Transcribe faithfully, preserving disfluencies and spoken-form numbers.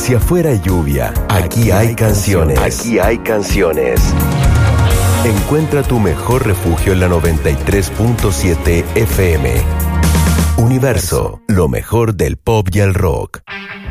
Si afuera hay lluvia, aquí, aquí hay, hay canciones. Aquí hay canciones. Encuentra tu mejor refugio en la noventa y tres punto siete F M. Universo, lo mejor del pop y el rock.